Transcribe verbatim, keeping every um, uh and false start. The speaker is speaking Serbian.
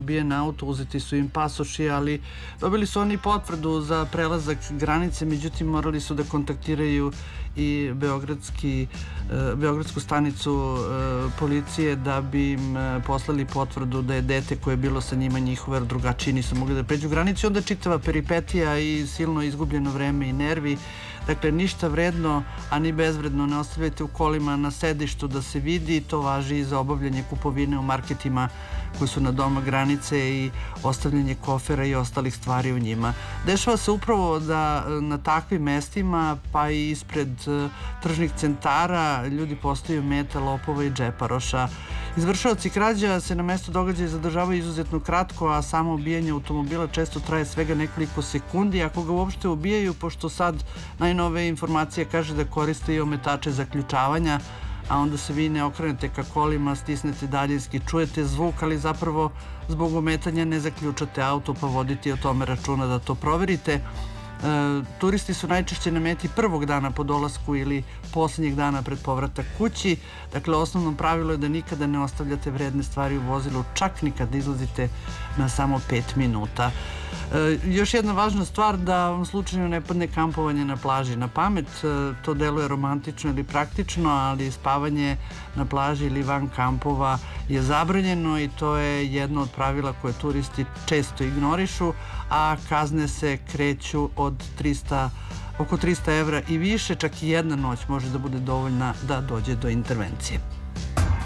Ubijen auto, uzeti su im pasoši, ali dobili su oni potvrdu za prelazak granice, međutim morali su da kontaktiraju i beogradski, beogradsku stanicu policije da bi im poslali potvrdu da je dete koje je bilo sa njima njihovo, jer drugačiji nisu mogli da pređu granicu. Onda čitava peripetija i silno izgubljeno vreme i nervi. Dakle, ništa vredno, a ni bezvredno ne ostavljajte u kolima na sedištu da se vidi. To važi i za obavljanje kupovine u marketima koji su na doma granice i ostavljanje kofera i ostalih stvari u njima. Dešava se upravo da na takvim mestima, pa i ispred tržnih centara, ljudi postaju meta lopova i džeparoša. Izvršaoci krađa se na mesto događaja zadržavaju izuzetno kratko, a samo ubijanje automobila često traje svega nekoliko sekundi, ako ga uopšte ubijaju, pošto sad najnovija informacija kaže da koriste i ometače zaključavanja, a onda se vi ne okrenete ka kolima, stisnete daljinski, čujete zvuk, ali zapravo zbog ometanja ne zaključate auto, pa vodite o tome računa da to proverite. Turisti su najčešće na meti prvog dana po dolasku ili poslednjeg dana pred povratak kući. Dakle, osnovno pravilo je da nikada ne ostavljate vredne stvari u vozilu, čak ni kad izlazite na samo pet minuta. Još jedna važna stvar, da vam slučajno ne padne kampovanje na plaži na pamet. To deluje romantično ili praktično, ali spavanje na plaži ili van kampova je zabranjeno i to je jedno od pravila koje turisti često ignorišu, a kazne se kreću od trista, oko trista evra i više. Čak i jedna noć može da bude dovoljna da dođe do intervencije.